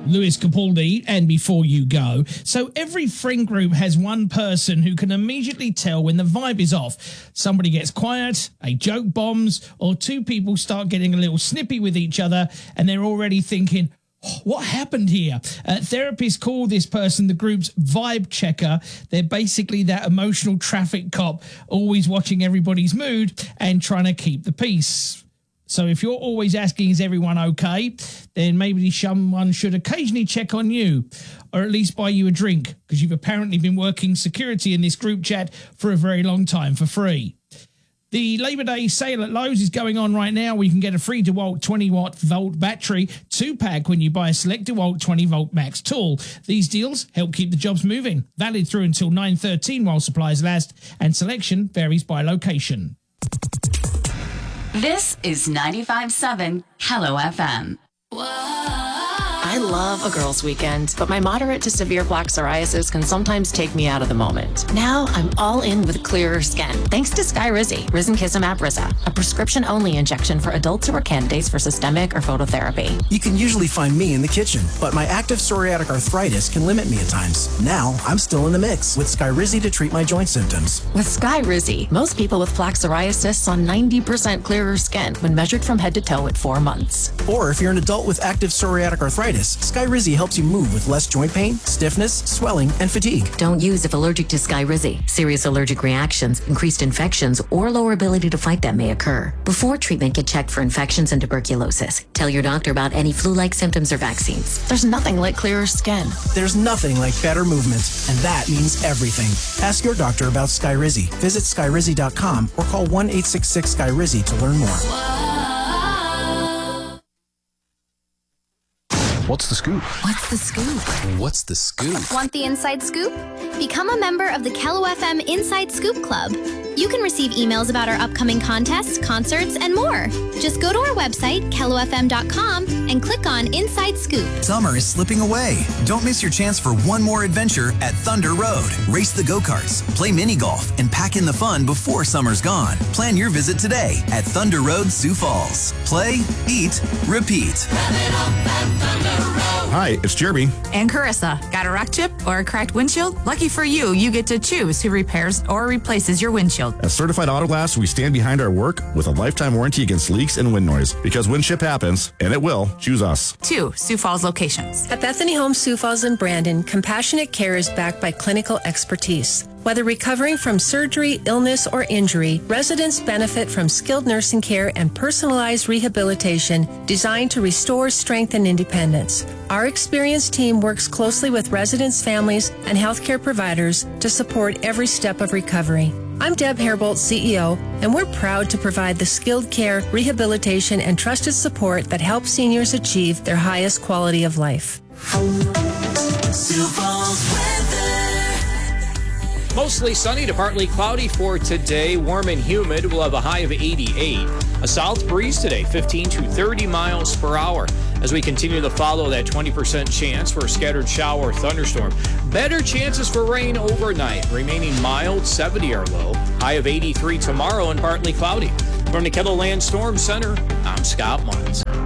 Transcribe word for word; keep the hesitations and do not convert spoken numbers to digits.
Lewis Capaldi, and Before You Go. So every friend group has one person who can immediately tell when the vibe is off. Somebody gets quiet, a joke bombs, or two people start getting a little snippy with each other, and they're already thinking, what happened here? Uh, therapists call this person the group's vibe checker. They're basically that emotional traffic cop, always watching everybody's mood and trying to keep the peace. So if you're always asking, is everyone okay? Then maybe someone should occasionally check on you, or at least buy you a drink, because you've apparently been working security in this group chat for a very long time for free. The Labor Day sale at Lowe's is going on right now, where you can get a free DeWalt twenty watt volt battery two-pack when you buy a select DeWalt twenty volt max tool. These deals help keep the jobs moving. Valid through until nine thirteen while supplies last, and selection varies by location. This is ninety-five point seven Hello F M. I love a girls' weekend, but my moderate to severe plaque psoriasis can sometimes take me out of the moment. Now I'm all in with clearer skin, thanks to Skyrizi, Risankizumab Riza, a prescription-only injection for adults who are candidates for systemic or phototherapy. You can usually find me in the kitchen, but my active psoriatic arthritis can limit me at times. Now I'm still in the mix with Skyrizi to treat my joint symptoms. With Skyrizi, most people with plaque psoriasis saw ninety percent clearer skin when measured from head to toe at four months. Or if you're an adult with active psoriatic arthritis, Skyrizi helps you move with less joint pain, stiffness, swelling, and fatigue. Don't use if allergic to Skyrizi. Serious allergic reactions, increased infections, or lower ability to fight them may occur. Before treatment, get checked for infections and tuberculosis. Tell your doctor about any flu-like symptoms or vaccines. There's nothing like clearer skin. There's nothing like better movement, and that means everything. Ask your doctor about Skyrizi. Visit Skyrizi dot com or call one eight six six Skyrizi to learn more. What's the scoop? What's the scoop? What's the scoop? Want the inside scoop? Become a member of the Kello F M Inside Scoop Club. You can receive emails about our upcoming contests, concerts, and more. Just go to our website, kello f m dot com, and click on Inside Scoop. Summer is slipping away. Don't miss your chance for one more adventure at Thunder Road. Race the go-karts, play mini golf, and pack in the fun before summer's gone. Plan your visit today at Thunder Road, Sioux Falls. Play, eat, repeat. Hi, it's Jeremy. And Carissa. Got a rock chip or a cracked windshield? Lucky for you, you get to choose who repairs or replaces your windshield. At Certified Auto Glass, we stand behind our work with a lifetime warranty against leaks and wind noise. Because when ship happens, and it will, choose us. Two Sioux Falls locations. At Bethany Homes, Sioux Falls, and Brandon, compassionate care is backed by clinical expertise. Whether recovering from surgery, illness, or injury, residents benefit from skilled nursing care and personalized rehabilitation designed to restore strength and independence. Our experienced team works closely with residents, families, and healthcare providers to support every step of recovery. I'm Deb Hairbolt, C E O, and we're proud to provide the skilled care, rehabilitation, and trusted support that helps seniors achieve their highest quality of life. Sioux Falls weather. Mostly sunny to partly cloudy for today. Warm and humid. We'll have a high of eighty-eight. A south breeze today, fifteen to thirty miles per hour. As we continue to follow that twenty percent chance for a scattered shower or thunderstorm. Better chances for rain overnight. Remaining mild, seventy our low. High of eighty-three tomorrow and partly cloudy. From the Kettleland Storm Center, I'm Scott Muntz.